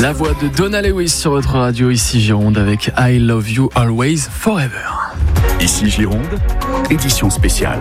La voix de Donna Lewis sur votre radio, ici Gironde, avec I Love You Always Forever. Ici Gironde, édition spéciale.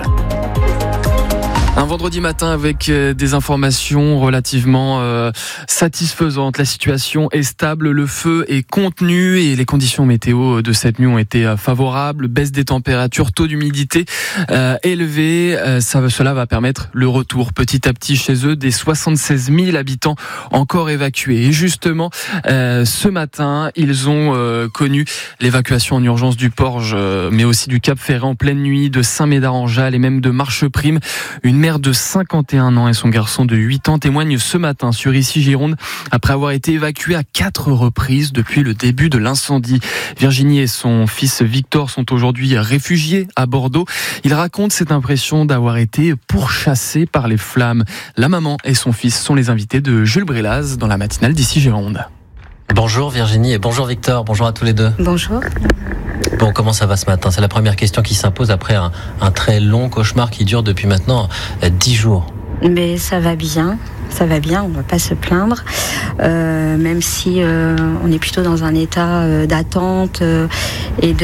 Un vendredi matin avec des informations relativement satisfaisantes. La situation est stable, le feu est contenu et les conditions météo de cette nuit ont été favorables. Baisse des températures, taux d'humidité élevé. Cela va permettre le retour petit à petit chez eux des 76 000 habitants encore évacués. Et justement, ce matin, ils ont connu l'évacuation en urgence du Porge, mais aussi du Cap Ferret en pleine nuit, de Saint-Médard-en-Jalles et même de Marcheprime. Une mère de 51 ans et son garçon de 8 ans témoignent ce matin sur Ici Gironde après avoir été évacués à 4 reprises depuis le début de l'incendie. Virginie et son fils Victor sont aujourd'hui réfugiés à Bordeaux. Ils racontent cette impression d'avoir été pourchassés par les flammes. La maman et son fils sont les invités de Jules Brélaz dans la matinale d'Ici Gironde. Bonjour Virginie et bonjour Victor, bonjour à tous les deux. Bonjour. Bon, comment ça va ce matin ? C'est la première question qui s'impose après un très long cauchemar qui dure depuis maintenant 10 jours. Mais ça va bien, on ne va pas se plaindre, même si on est plutôt dans un état d'attente et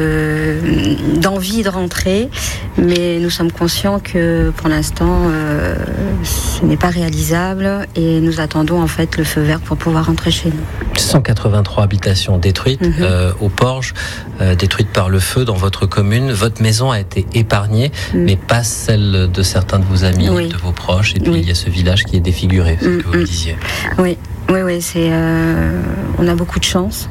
d'envie de rentrer. Mais nous sommes conscients que pour l'instant, ce n'est pas réalisable et nous attendons en fait le feu vert pour pouvoir rentrer chez nous. 183 habitations détruites au Porge, détruites par le feu dans votre commune. Votre maison a été épargnée, mais pas celle de certains de vos amis, de vos proches. Et puis il y a ce village qui est défiguré, c'est ce que vous me disiez. Oui, c'est, on a beaucoup de chance.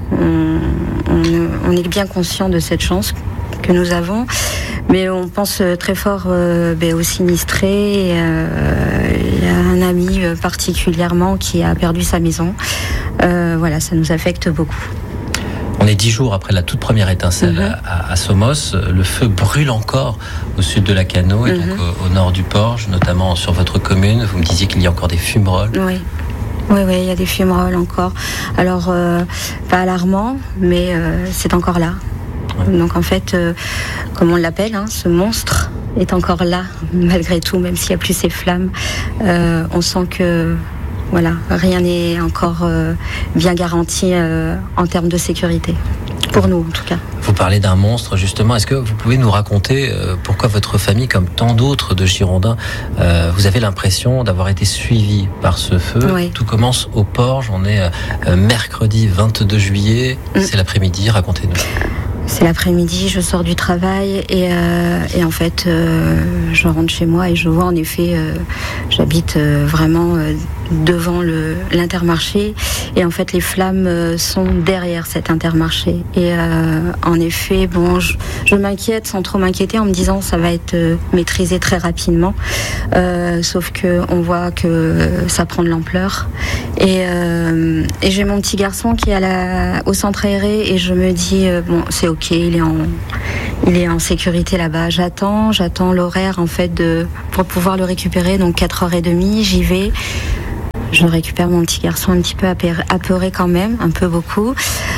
On est bien conscient de cette chance que nous avons, mais on pense très fort aux sinistrés. Il y a un ami particulièrement qui a perdu sa maison. Voilà, ça nous affecte beaucoup. On est 10 jours après la toute première étincelle à Somos. Le feu brûle encore au sud de la Cano et donc au nord du Porge, notamment sur votre commune. Vous me disiez qu'il y a encore des fumerolles. Oui, il y a des fumerolles encore. Alors, pas alarmant, mais c'est encore là. Ouais. Donc en fait, comme on l'appelle, ce monstre est encore là, malgré tout, même s'il n'y a plus ces flammes. On sent que rien n'est encore bien garanti en termes de sécurité. Pour nous, en tout cas. Vous parlez d'un monstre, justement. Est-ce que vous pouvez nous raconter pourquoi votre famille, comme tant d'autres de Girondins, vous avez l'impression d'avoir été suivi par ce feu ? Tout commence au Porge. On est mercredi 22 juillet. C'est l'après-midi. Racontez-nous. C'est l'après-midi, je sors du travail et en fait je rentre chez moi et je vois en effet, j'habite vraiment devant l'Intermarché et en fait les flammes sont derrière cet Intermarché et en effet je m'inquiète sans trop m'inquiéter en me disant ça va être maîtrisé très rapidement, sauf que on voit que ça prend de l'ampleur et j'ai mon petit garçon qui est au centre aéré et je me dis c'est ok, il est en sécurité là-bas. J'attends l'horaire en fait pour pouvoir le récupérer. Donc 4h30, j'y vais. Je récupère mon petit garçon un petit peu apeuré quand même, un peu beaucoup.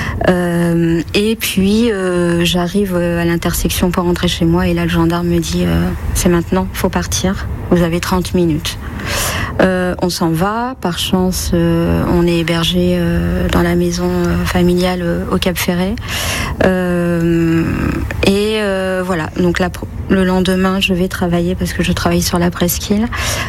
Et puis j'arrive à l'intersection pour rentrer chez moi et là le gendarme me dit c'est maintenant, faut partir. Vous avez 30 minutes. On s'en va, par chance on est hébergé dans la maison familiale au Cap Ferret et voilà, donc là, le lendemain je vais travailler parce que je travaille sur la presqu'île.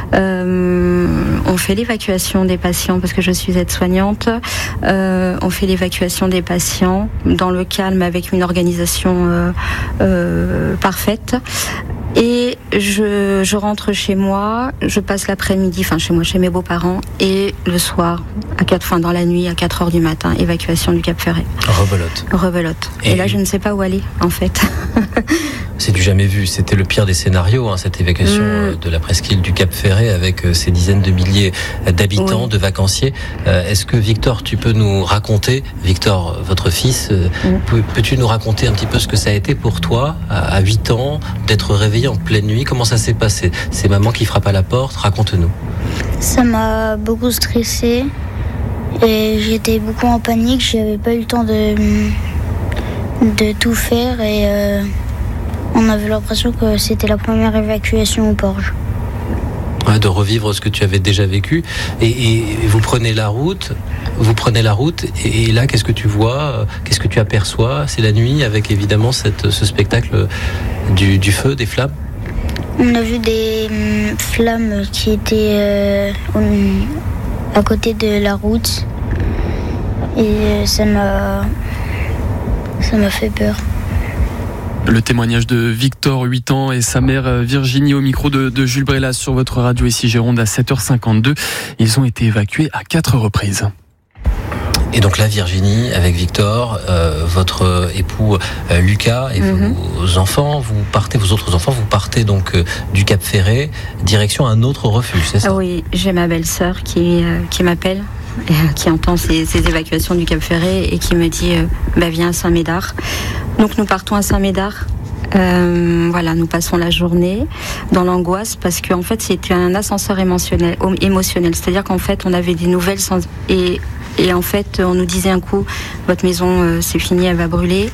On fait l'évacuation des patients parce que je suis aide-soignante. On fait l'évacuation des patients dans le calme avec une organisation parfaite. Et je rentre chez moi, je passe l'après-midi, chez mes beaux-parents, et le soir, dans la nuit, à 4h du matin, évacuation du Cap Ferret. Rebelote. Et là, je ne sais pas où aller, en fait. C'est du jamais vu, c'était le pire des scénarios, cette évacuation de la presqu'île du Cap Ferret avec ces dizaines de milliers d'habitants, de vacanciers. Est-ce que Victor, tu peux nous raconter, Victor, votre fils, peux-tu nous raconter un petit peu ce que ça a été pour toi, à 8 ans, d'être réveillé en pleine nuit ? Comment ça s'est passé ? C'est maman qui frappe à la porte, raconte-nous. Ça m'a beaucoup stressée et j'étais beaucoup en panique, j'avais pas eu le temps de tout faire et on avait l'impression que c'était la première évacuation au Porge. De revivre ce que tu avais déjà vécu. Et vous prenez la route vous prenez la route et là, qu'est-ce que tu vois? Qu'est-ce que tu aperçois? C'est la nuit avec évidemment ce spectacle du feu, des flammes. On a vu des flammes qui étaient à côté de la route et ça m'a fait peur. Le témoignage de Victor, 8 ans, et sa mère Virginie au micro de Jules Brélas sur votre radio ici Gironde à 7h52. Ils ont été évacués à 4 reprises. Et donc là, Virginie, avec Victor, votre époux Lucas et vos enfants, vos autres enfants, vous partez donc du Cap Ferret, direction un autre refuge, c'est ça? Oui, j'ai ma belle-sœur qui m'appelle, qui entend ces évacuations du Cap Ferret et qui me dit viens à Saint-Médard. Donc nous partons à Saint-Médard. Nous passons la journée dans l'angoisse parce qu'en fait c'était un ascenseur émotionnel. C'est-à-dire qu'en fait on avait des nouvelles et en fait on nous disait un coup votre maison c'est fini, elle va brûler.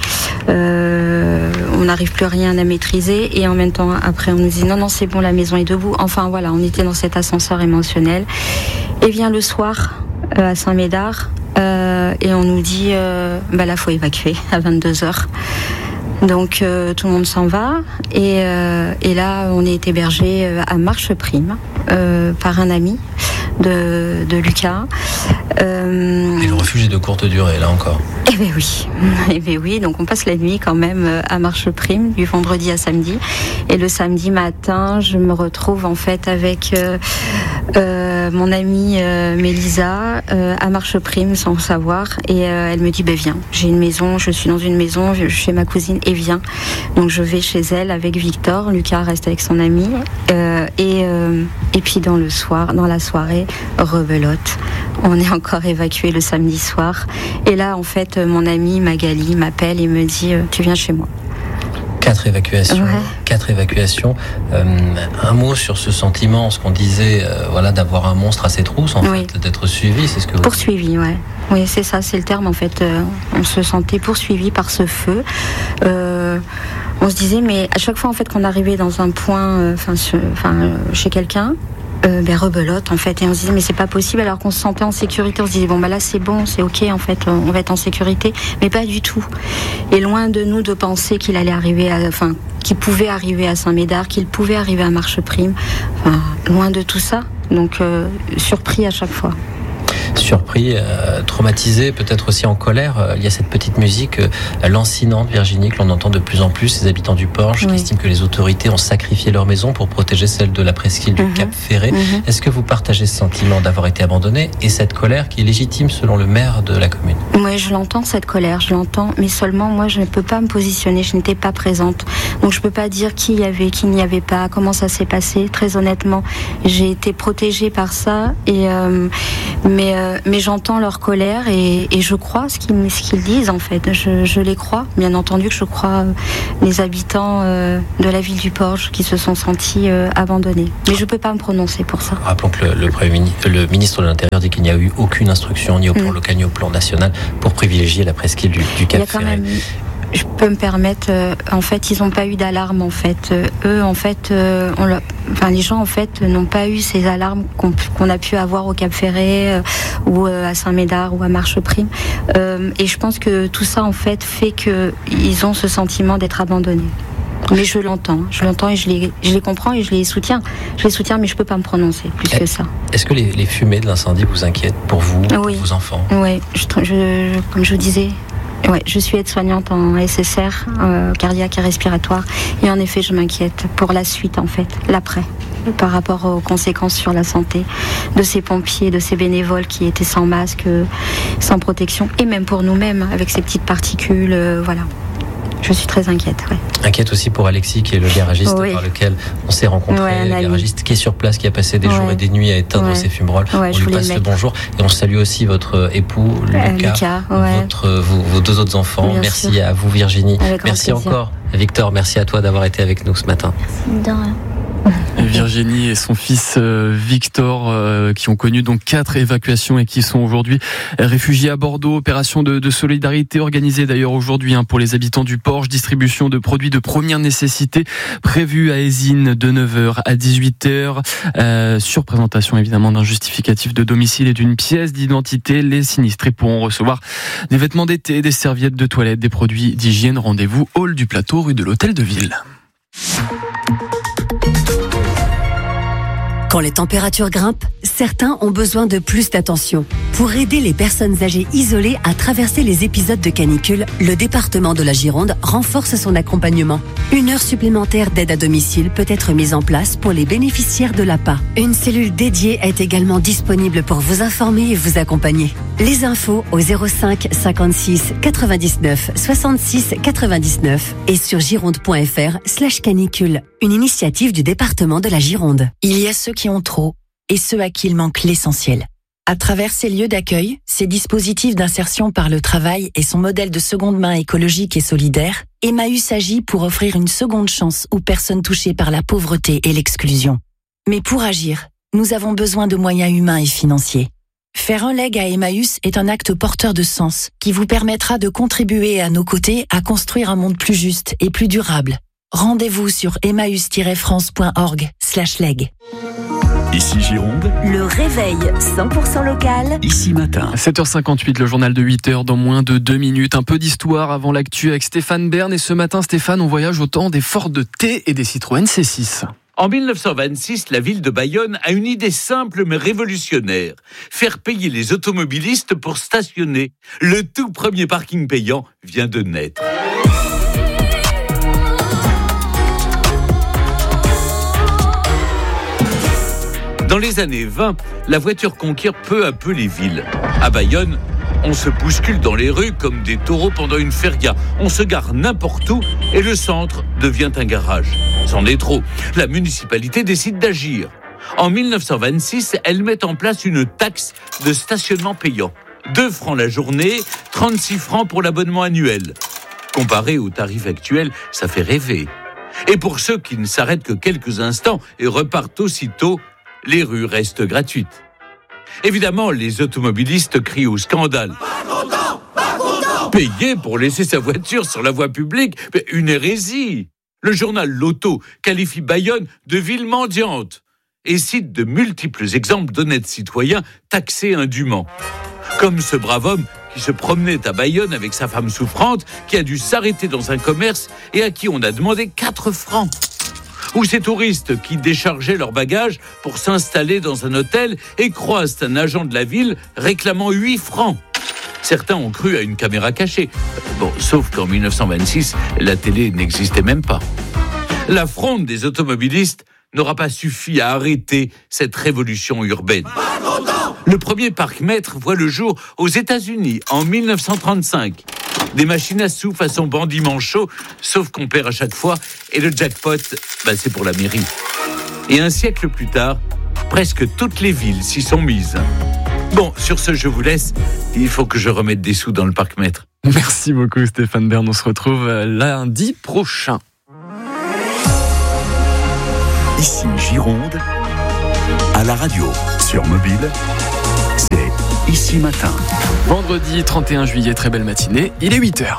On n'arrive plus à rien à maîtriser et en même temps après on nous dit non c'est bon, la maison est debout. Enfin voilà, on était dans cet ascenseur émotionnel. Et vient le soir à Saint-Médard et on nous dit là faut évacuer à 22h. Donc tout le monde s'en va et là on est hébergé à Marcheprime par un ami de Lucas. Et le refuge est de courte durée là encore. Eh bien oui, donc on passe la nuit quand même à Marcheprime du vendredi à samedi et le samedi matin je me retrouve en fait avec mon amie Mélisa à Marcheprime sans savoir et elle me dit viens, j'ai une maison, je suis dans une maison chez ma cousine et viens. Donc je vais chez elle avec Victor, Lucas reste avec son ami et puis dans la soirée, rebelote. On est encore évacué le samedi soir et là en fait mon amie Magali m'appelle et me dit tu viens chez moi. 4 évacuations. Ouais. 4 évacuations. Un mot sur ce sentiment, ce qu'on disait, d'avoir un monstre à ses trousses, en fait, d'être suivi, c'est ce que vous... Poursuivi, ouais. Oui, c'est ça, c'est le terme en fait. On se sentait poursuivi par ce feu. On se disait, mais à chaque fois en fait qu'on arrivait dans un point, chez quelqu'un, rebelote en fait, et on se disait mais c'est pas possible alors qu'on se sentait en sécurité, on se disait là c'est bon, c'est ok en fait, on va être en sécurité, mais pas du tout. Et loin de nous de penser qu'il allait arriver qu'il pouvait arriver à Saint-Médard, qu'il pouvait arriver à Marcheprime, loin de tout ça, donc surpris à chaque fois. Surpris, traumatisé, peut-être aussi en colère. Il y a cette petite musique lancinante, Virginie, que l'on entend de plus en plus, ces habitants du Porche qui estiment que les autorités ont sacrifié leur maison pour protéger celle de la presqu'île du Cap Ferret. Est-ce que vous partagez ce sentiment d'avoir été abandonné et cette colère qui est légitime selon le maire de la commune? Oui, je l'entends cette colère, mais seulement moi je ne peux pas me positionner, je n'étais pas présente. Donc je ne peux pas dire qui y avait, qui n'y avait pas, comment ça s'est passé. Très honnêtement, j'ai été protégée par ça mais j'entends leur colère et je crois ce qu'ils disent en fait. Je les crois. Bien entendu que je crois les habitants de la ville du Porche qui se sont sentis abandonnés. Mais je ne peux pas me prononcer pour ça. Rappelons que le ministre de l'Intérieur dit qu'il n'y a eu aucune instruction ni au plan local ni au plan national pour privilégier la presqu'île du Cap Ferret. Je peux me permettre, en fait, ils n'ont pas eu d'alarme, en fait. Eux, en fait, les gens, en fait, n'ont pas eu ces alarmes qu'on a pu avoir au Cap Ferret ou à Saint-Médard ou à Marcheprime. Et je pense que tout ça, en fait qu'ils ont ce sentiment d'être abandonnés. Mais je l'entends et je les comprends et je les soutiens. Je les soutiens, mais je ne peux pas me prononcer plus que ça. Est-ce que les fumées de l'incendie vous inquiètent pour vous, pour vos enfants? Oui, comme je vous disais. Ouais, je suis aide-soignante en SSR, cardiaque et respiratoire, et en effet, je m'inquiète pour la suite, en fait, l'après, par rapport aux conséquences sur la santé de ces pompiers, de ces bénévoles qui étaient sans masque, sans protection, et même pour nous-mêmes, avec ces petites particules, voilà. Je suis très inquiète, ouais. Inquiète aussi pour Alexis, qui est le garagiste par lequel on s'est rencontrés, le garagiste qui est sur place, qui a passé des jours et des nuits à éteindre ses fumerolles. On lui passe le bonjour et on salue aussi votre époux, Lucas, vos 2 autres enfants. Bien merci sûr. À vous, Virginie. Merci encore, Victor. Merci à toi d'avoir été avec nous ce matin. Merci. De rien. Virginie et son fils Victor qui ont connu donc 4 évacuations et qui sont aujourd'hui réfugiés à Bordeaux. Opération de solidarité organisée d'ailleurs aujourd'hui pour les habitants du Porche. Distribution de produits de première nécessité prévue à Eysines de 9h à 18h. Sur présentation évidemment d'un justificatif de domicile et d'une pièce d'identité. Les sinistrés pourront recevoir des vêtements d'été, des serviettes de toilette, des produits d'hygiène. Rendez-vous hall du Plateau, rue de l'Hôtel de Ville. Quand les températures grimpent, certains ont besoin de plus d'attention. Pour aider les personnes âgées isolées à traverser les épisodes de canicule, le département de la Gironde renforce son accompagnement. 1 heure supplémentaire d'aide à domicile peut être mise en place pour les bénéficiaires de l'APA. Une cellule dédiée est également disponible pour vous informer et vous accompagner. Les infos au 05 56 99 66 99 et sur gironde.fr/canicule. Une initiative du département de la Gironde. Il y a ceux qui ont trop et ceux à qui il manque l'essentiel. À travers ces lieux d'accueil, ces dispositifs d'insertion par le travail et son modèle de seconde main écologique et solidaire, Emmaüs agit pour offrir une seconde chance aux personnes touchées par la pauvreté et l'exclusion. Mais pour agir, nous avons besoin de moyens humains et financiers. Faire un leg à Emmaüs est un acte porteur de sens qui vous permettra de contribuer à nos côtés à construire un monde plus juste et plus durable. Rendez-vous sur emmaüs-france.org/leg. Ici Gironde, Le réveil 100% local. ici matin. 7h58, le journal de 8h dans moins de 2 minutes. Un peu d'histoire avant l'actu avec Stéphane Bern. Et ce matin, Stéphane, on voyage au temps des Ford T et des Citroën C6. En 1926, la ville de Bayonne a une idée simple mais révolutionnaire. Faire payer les automobilistes pour stationner. Le tout premier parking payant vient de naître. Dans les années 20, la voiture conquiert peu à peu les villes. À Bayonne, on se bouscule dans les rues comme des taureaux pendant une feria. On se gare n'importe où et le centre devient un garage. C'en est trop. La municipalité décide d'agir. En 1926, elle met en place une taxe de stationnement payant. 2 francs la journée, 36 francs pour l'abonnement annuel. Comparé au tarif actuel, ça fait rêver. Et pour ceux qui ne s'arrêtent que quelques instants et repartent aussitôt, les rues restent gratuites. Évidemment, les automobilistes crient au scandale. Pas content. Payer pour laisser sa voiture sur la voie publique, une hérésie. Le journal L'Auto qualifie Bayonne de ville mendiante et cite de multiples exemples d'honnêtes citoyens taxés indûment. Comme ce brave homme qui se promenait à Bayonne avec sa femme souffrante, qui a dû s'arrêter dans un commerce et à qui on a demandé 4 francs. Ou ces touristes qui déchargeaient leurs bagages pour s'installer dans un hôtel et croisent un agent de la ville réclamant 8 francs. Certains ont cru à une caméra cachée. Sauf qu'en 1926, la télé n'existait même pas. La fronde des automobilistes n'aura pas suffi à arrêter cette révolution urbaine. Le premier parc-mètre voit le jour aux États-Unis en 1935. Des machines à sous façon bandit manchot, sauf qu'on perd à chaque fois, et le jackpot, c'est pour la mairie. Et un siècle plus tard, presque toutes les villes s'y sont mises. Bon, sur ce, je vous laisse. Il faut que je remette des sous dans le parc-mètre. Merci beaucoup Stéphane Bern, on se retrouve lundi prochain. Ici Gironde, à la radio, sur mobile, c'est Ici Matin. Vendredi 31 juillet, très belle matinée, il est 8h.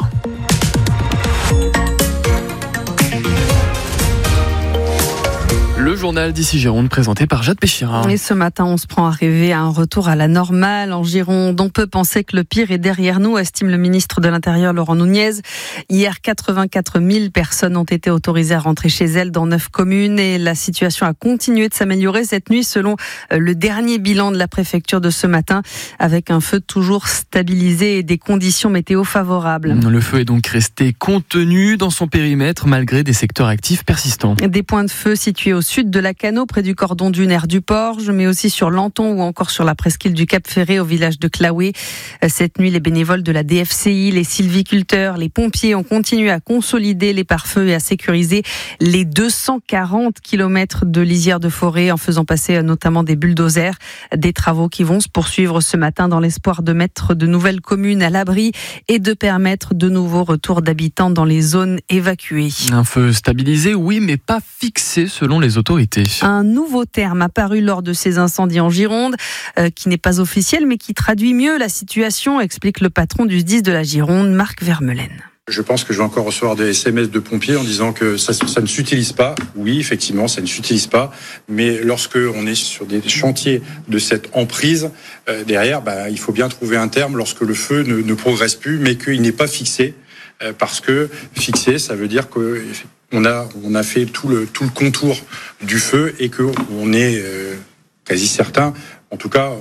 Le journal d'Ici Gironde présenté par Jade Péchira. Et ce matin, on se prend à rêver à un retour à la normale en Gironde. On peut penser que le pire est derrière nous, estime le ministre de l'Intérieur Laurent Nunez. Hier, 84 000 personnes ont été autorisées à rentrer chez elles dans 9 communes et la situation a continué de s'améliorer cette nuit selon le dernier bilan de la préfecture de ce matin avec un feu toujours stabilisé et des conditions météo favorables. Le feu est donc resté contenu dans son périmètre malgré des secteurs actifs persistants. Des points de feu situés au sud de la Cano, près du cordon dunaire du Porge, mais aussi sur Lanton ou encore sur la presqu'île du Cap Ferré au village de Claoué. Cette nuit, les bénévoles de la DFCI, les sylviculteurs, les pompiers ont continué à consolider les pare-feux et à sécuriser les 240 km de lisière de forêt en faisant passer notamment des bulldozers. Des travaux qui vont se poursuivre ce matin dans l'espoir de mettre de nouvelles communes à l'abri et de permettre de nouveaux retours d'habitants dans les zones évacuées. Un feu stabilisé, oui, mais pas fixé selon les autorités. autorités. Un nouveau terme apparu lors de ces incendies en Gironde, qui n'est pas officiel mais qui traduit mieux la situation, explique le patron du SDIS de la Gironde, Marc Vermeulen. Je pense que je vais encore recevoir des SMS de pompiers en disant que ça ne s'utilise pas. Oui, effectivement, ça ne s'utilise pas. Mais lorsque on est sur des chantiers de cette emprise, derrière, il faut bien trouver un terme lorsque le feu ne progresse plus, mais qu'il n'est pas fixé. Parce que fixé, ça veut dire qu'on a fait tout le contour du feu et qu'on est quasi certain. En tout cas,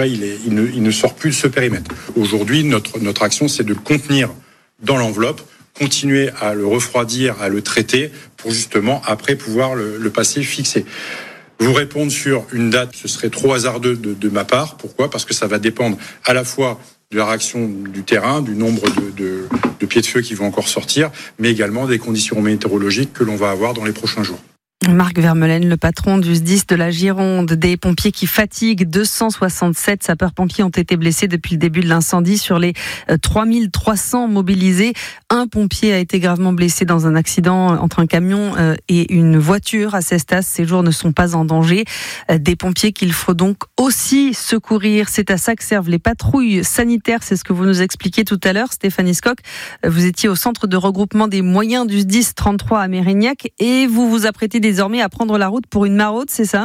il ne sort plus de ce périmètre. Aujourd'hui, notre action, c'est de le contenir dans l'enveloppe, continuer à le refroidir, à le traiter, pour justement, après, pouvoir le passer fixé. Vous répondre sur une date, ce serait trop hasardeux de ma part. Pourquoi ? Parce que ça va dépendre à la fois de la réaction du terrain, du nombre de pieds de feu qui vont encore sortir, mais également des conditions météorologiques que l'on va avoir dans les prochains jours. Marc Vermeulen, le patron du SDIS de la Gironde. Des pompiers qui fatiguent. 267 sapeurs-pompiers ont été blessés depuis le début de l'incendie sur les 3300 mobilisés. Un pompier a été gravement blessé dans un accident entre un camion et une voiture à Cestas. Ces jours ne sont pas en danger. Des pompiers qu'il faut donc aussi secourir. C'est à ça que servent les patrouilles sanitaires. C'est ce que vous nous expliquiez tout à l'heure, Stéphanie Scocq. Vous étiez au centre de regroupement des moyens du SDIS 33 à Mérignac et vous vous apprêtez désormais à prendre la route pour une maraude, c'est ça ?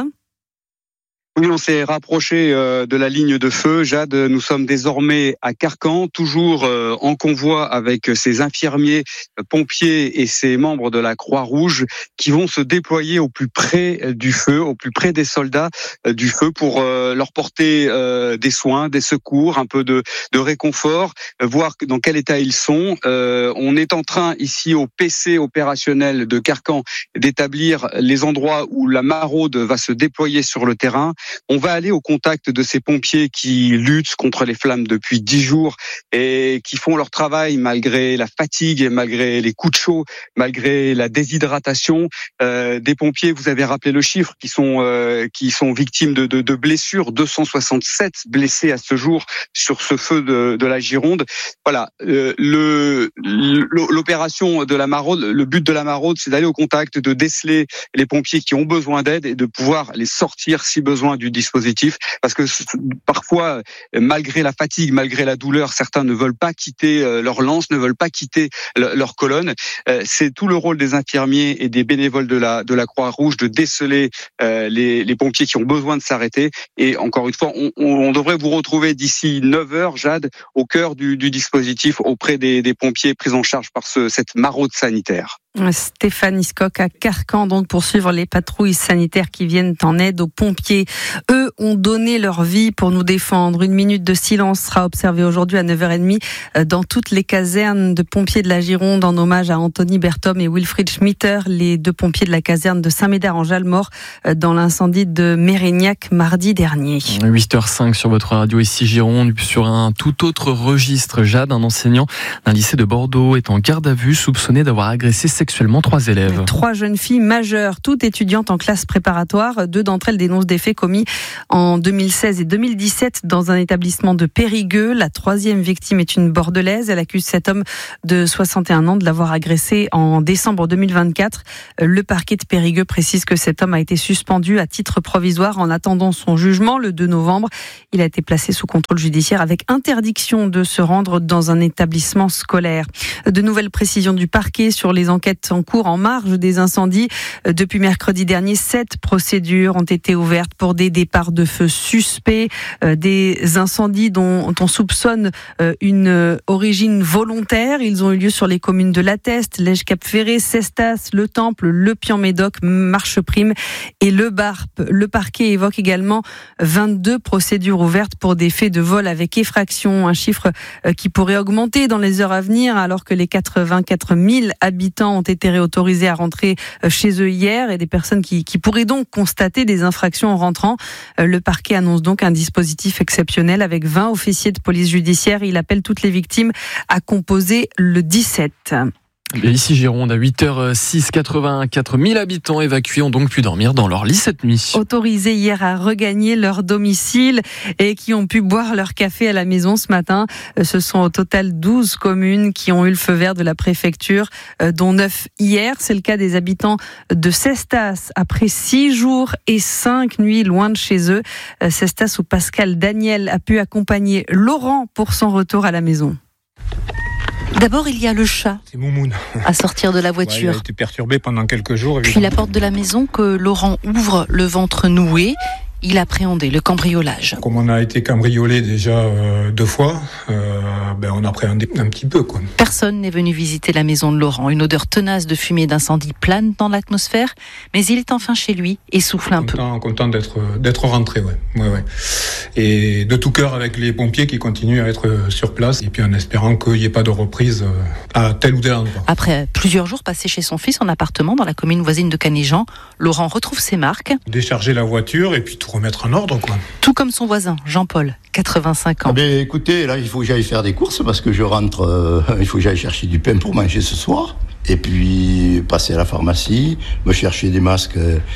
Oui, on s'est rapproché de la ligne de feu. Jade, nous sommes désormais à Carcan, toujours en convoi avec ces infirmiers, pompiers et ces membres de la Croix-Rouge qui vont se déployer au plus près du feu, au plus près des soldats du feu pour leur porter des soins, des secours, un peu de réconfort, voir dans quel état ils sont. On est en train ici au PC opérationnel de Carcan d'établir les endroits où la maraude va se déployer sur le terrain. On va aller au contact de ces pompiers qui luttent contre les flammes depuis 10 jours et qui font leur travail malgré la fatigue et malgré les coups de chaud, malgré la déshydratation. Des pompiers, vous avez rappelé le chiffre, qui sont victimes de blessures, 267 blessés à ce jour sur ce feu de la Gironde. Voilà, l'opération de la maraude, le but de la maraude, c'est d'aller au contact, de déceler les pompiers qui ont besoin d'aide et de pouvoir les sortir si besoin du dispositif, parce que parfois, malgré la fatigue, malgré la douleur, certains ne veulent pas quitter leur lance, ne veulent pas quitter leur colonne. C'est tout le rôle des infirmiers et des bénévoles de la Croix-Rouge de déceler les pompiers qui ont besoin de s'arrêter. Et encore une fois, on devrait vous retrouver d'ici 9h, Jade, au cœur du dispositif auprès des pompiers pris en charge par cette maraude sanitaire. Stéphanie Scocq à Carcan, donc pour suivre les patrouilles sanitaires qui viennent en aide aux pompiers. Eux ont donné leur vie pour nous défendre. Une minute de silence sera observée aujourd'hui à 9h30 dans toutes les casernes de pompiers de la Gironde en hommage à Anthony Berthom et Wilfried Schmitter, les deux pompiers de la caserne de Saint-Médard-en-Jalles morts dans l'incendie de Mérignac mardi dernier. 8h05 sur votre radio ici Gironde. Sur un tout autre registre, Jade, un enseignant d'un lycée de Bordeaux est en garde à vue soupçonné d'avoir agressé sexuellement 3 élèves. 3 jeunes filles majeures, toutes étudiantes en classe préparatoire. 2 d'entre elles dénoncent des faits commis en 2016 et 2017 dans un établissement de Périgueux. La 3e victime est une Bordelaise. Elle accuse cet homme de 61 ans de l'avoir agressée en décembre 2024. Le parquet de Périgueux précise que cet homme a été suspendu à titre provisoire en attendant son jugement le 2 novembre. Il a été placé sous contrôle judiciaire avec interdiction de se rendre dans un établissement scolaire. De nouvelles précisions du parquet sur les enquêtes en cours en marge des incendies. Depuis mercredi dernier, 7 procédures ont été ouvertes pour des départs de feu suspects, des incendies dont on soupçonne une origine volontaire. Ils ont eu lieu sur les communes de La Teste, Lège-Cap-Ferré, Cestas, Le Temple, Le Pian-Médoc, Marcheprime et Le Barp. Le parquet évoque également 22 procédures ouvertes pour des faits de vol avec effraction, un chiffre qui pourrait augmenter dans les heures à venir alors que les 84 000 habitants ont été réautorisés à rentrer chez eux hier et des personnes qui pourraient donc constater des infractions en rentrant. Le parquet annonce donc un dispositif exceptionnel avec 20 officiers de police judiciaire. Il appelle toutes les victimes à composer le 17. Et ici Gironde, à 8h06, 84 000 habitants évacués ont donc pu dormir dans leur lit cette nuit. Autorisés hier à regagner leur domicile et qui ont pu boire leur café à la maison ce matin. Ce sont au total 12 communes qui ont eu le feu vert de la préfecture, dont 9 hier. C'est le cas des habitants de Cestas après 6 jours et 5 nuits loin de chez eux. Cestas où Pascal Daniel a pu accompagner Laurent pour son retour à la maison. D'abord, il y a le chat. C'est Moumoun. À sortir de la voiture. Ouais, il a été perturbé pendant quelques jours. Puis la porte de la maison que Laurent ouvre, le ventre noué. Il appréhendait le cambriolage. Comme on a été cambriolé déjà 2 fois, on appréhendait un petit peu, quoi. Personne n'est venu visiter la maison de Laurent. Une odeur tenace de fumée d'incendie plane dans l'atmosphère, mais il est enfin chez lui et souffle un peu. Content d'être rentré, ouais. Et de tout cœur avec les pompiers qui continuent à être sur place, et puis en espérant qu'il n'y ait pas de reprise à tel ou tel endroit. Après plusieurs jours passés chez son fils en appartement dans la commune voisine de Canéjan, Laurent retrouve ses marques. Décharger la voiture et puis tout remettre en ordre, quoi. Tout comme son voisin, Jean-Paul, 85 ans. Écoutez, là, il faut que j'aille faire des courses parce que je rentre, il faut que j'aille chercher du pain pour manger ce soir. Et puis, passer à la pharmacie, me chercher des masques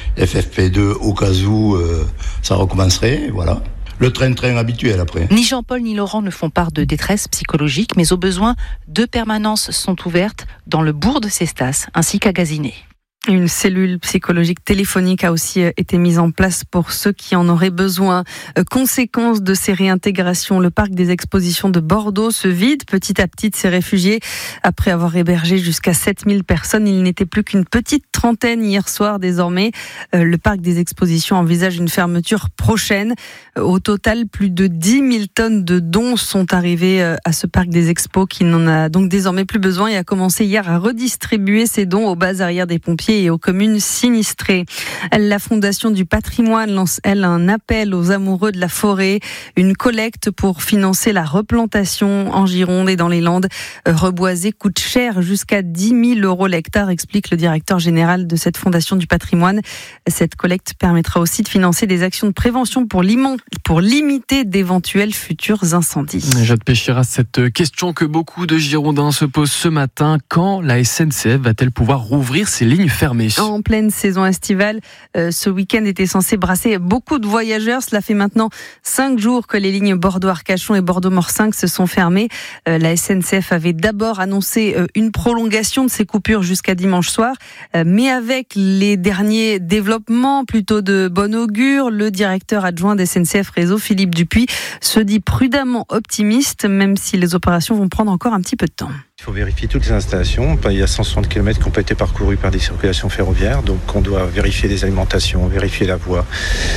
FFP2 au cas où ça recommencerait, voilà. Le train habituel après. Ni Jean-Paul ni Laurent ne font part de détresse psychologique, mais au besoin, 2 permanences sont ouvertes dans le bourg de Cestas, ainsi qu'à Gazinet. Une cellule psychologique téléphonique a aussi été mise en place pour ceux qui en auraient besoin. Conséquence de ces réintégrations, le parc des expositions de Bordeaux se vide petit à petit de ces réfugiés. Après avoir hébergé jusqu'à 7000 personnes, il n'était plus qu'une petite trentaine hier soir désormais. Le parc des expositions envisage une fermeture prochaine. Au total, plus de 10 000 tonnes de dons sont arrivés à ce parc des expos qui n'en a donc désormais plus besoin et a commencé hier à redistribuer ces dons aux bases arrière des pompiers et aux communes sinistrées. La Fondation du patrimoine lance, elle, un appel aux amoureux de la forêt, une collecte pour financer la replantation en Gironde et dans les Landes. Reboiser coûte cher, jusqu'à 10 000 € l'hectare, explique le directeur général de cette Fondation du patrimoine. Cette collecte permettra aussi de financer des actions de prévention pour limiter d'éventuels futurs incendies. Jade Péchiras, cette question que beaucoup de Girondins se posent ce matin, quand la SNCF va-t-elle pouvoir rouvrir ses lignes fermées ? En pleine saison estivale, ce week-end était censé brasser beaucoup de voyageurs. Cela fait maintenant 5 jours que les lignes Bordeaux-Arcachon et Bordeaux-Morsingue se sont fermées. La SNCF avait d'abord annoncé une prolongation de ces coupures jusqu'à dimanche soir. Mais avec les derniers développements plutôt de bon augure, le directeur adjoint des SNCF Réseau, Philippe Dupuis, se dit prudemment optimiste, même si les opérations vont prendre encore un petit peu de temps. Il faut vérifier toutes les installations. Il y a 160 km qui ont pas été parcourus par des circulations ferroviaires, donc on doit vérifier les alimentations, vérifier la voie,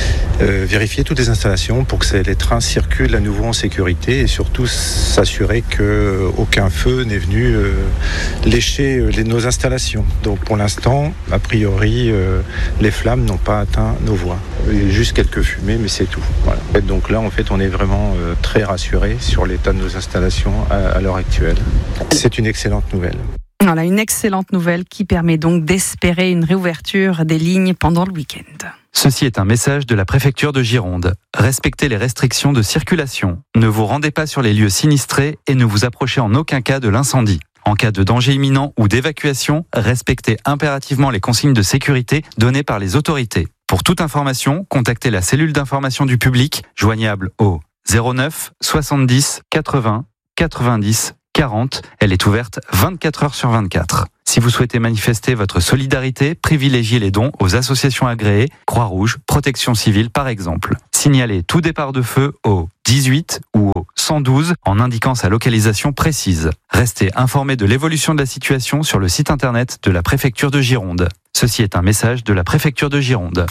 vérifier toutes les installations pour que les trains circulent à nouveau en sécurité et surtout s'assurer qu'aucun feu n'est venu lécher nos installations. Donc pour l'instant, a priori, les flammes n'ont pas atteint nos voies. Il y a juste quelques fumées, mais c'est tout. Voilà. Et donc là, en fait, on est vraiment très rassurés sur l'état de nos installations à l'heure actuelle. C'est une excellente nouvelle. Voilà, une excellente nouvelle qui permet donc d'espérer une réouverture des lignes pendant le week-end. Ceci est un message de la préfecture de Gironde. Respectez les restrictions de circulation. Ne vous rendez pas sur les lieux sinistrés et ne vous approchez en aucun cas de l'incendie. En cas de danger imminent ou d'évacuation, respectez impérativement les consignes de sécurité données par les autorités. Pour toute information, contactez la cellule d'information du public, joignable au 09 70 80 90 40. Elle est ouverte 24 heures sur 24. Si vous souhaitez manifester votre solidarité, privilégiez les dons aux associations agréées, Croix-Rouge, Protection Civile par exemple. Signalez tout départ de feu au 18 ou au 112 en indiquant sa localisation précise. Restez informés de l'évolution de la situation sur le site internet de la préfecture de Gironde. Ceci est un message de la préfecture de Gironde.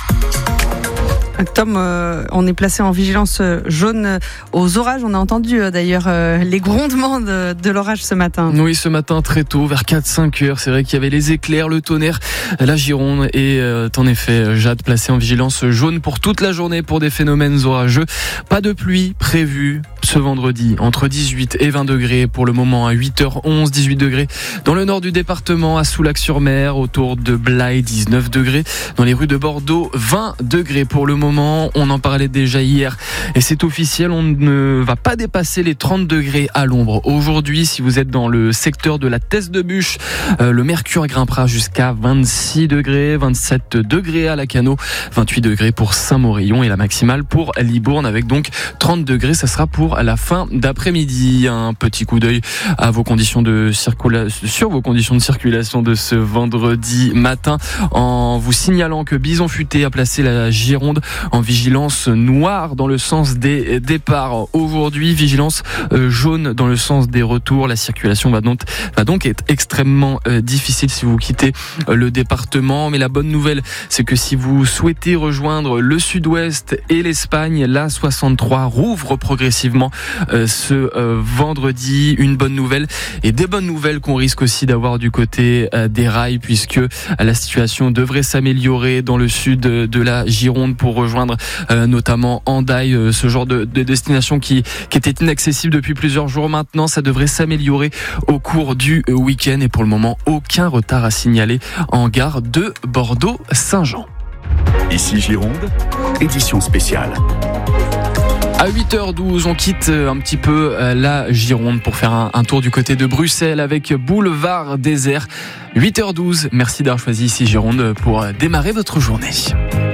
Tom, on est placé en vigilance jaune aux orages. On a entendu d'ailleurs les grondements de l'orage ce matin. Oui, ce matin très tôt, vers 4-5 heures. C'est vrai qu'il y avait les éclairs, le tonnerre. La Gironde est en effet, Jade, placée en vigilance jaune pour toute la journée pour des phénomènes orageux. Pas de pluie prévue ce vendredi entre 18 et 20 degrés pour le moment à 8h11, 18 degrés dans le nord du département à Soulac-sur-Mer, autour de Blaye 19 degrés, dans les rues de Bordeaux 20 degrés pour le moment, on en parlait déjà hier et c'est officiel, on ne va pas dépasser les 30 degrés à l'ombre. Aujourd'hui, si vous êtes dans le secteur de la Teste de Bûche, le mercure grimpera jusqu'à 26 degrés, 27 degrés à Lacanau, 28 degrés pour Saint-Morillon et la maximale pour Libourne avec donc 30 degrés, ça sera pour la fin d'après-midi. Un petit coup d'œil à vos conditions de sur vos conditions de circulation de ce vendredi matin en vous signalant que Bison Futé a placé la Gironde en vigilance noire dans le sens des départs. Aujourd'hui, vigilance jaune dans le sens des retours. La circulation va donc être extrêmement difficile si vous quittez le département. Mais la bonne nouvelle, c'est que si vous souhaitez rejoindre le sud-ouest et l'Espagne, la 63 rouvre progressivement ce vendredi. Une bonne nouvelle et des bonnes nouvelles qu'on risque aussi d'avoir du côté des rails puisque la situation devrait s'améliorer dans le sud de la Gironde pour rejoindre notamment Hendaye, ce genre de destination qui était inaccessible depuis plusieurs jours maintenant. Ça devrait s'améliorer au cours du week-end et pour le moment aucun retard à signaler en gare de Bordeaux-Saint-Jean. Ici Gironde, édition spéciale. À 8h12, on quitte un petit peu la Gironde pour faire un tour du côté de Bruxelles avec Boulevard Désert. 8h12, merci d'avoir choisi Ici Gironde pour démarrer votre journée.